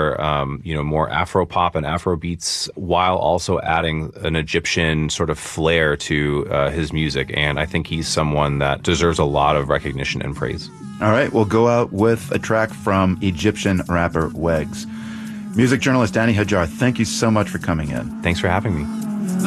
together, more Afro pop and Afro beats while also adding an Egyptian sort of flair to his music. And I think he's someone that deserves a lot of recognition and praise. All right, we'll go out with a track from Egyptian rapper Wegs. Music journalist Danny Hajjar, thank you so much for coming in. Thanks for having me.